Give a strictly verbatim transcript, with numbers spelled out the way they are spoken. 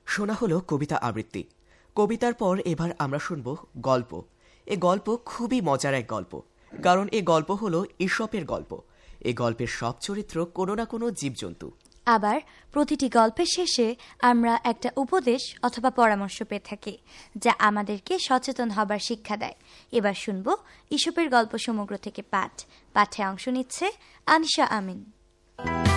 শোনা হলো কবিতা আবৃত্তি। কবিতার পর এবার আমরা শুনব গল্প। এ গল্প খুবই মজার এক গল্প, কারণ এ গল্প হলো ঈশপের গল্প। এ গল্পের সব চরিত্র কোনো না কোনো জীবজন্তু। আবার প্রতিটি গল্পের শেষে আমরা একটা উপদেশ অথবা পরামর্শ পেয়ে থাকি, যা আমাদেরকে সচেতন হবার শিক্ষা দেয়। এবার শুনব ঈশপের গল্প সমগ্র থেকে পাঠ। পাঠে অংশ নিচ্ছে আনিশা আমিন।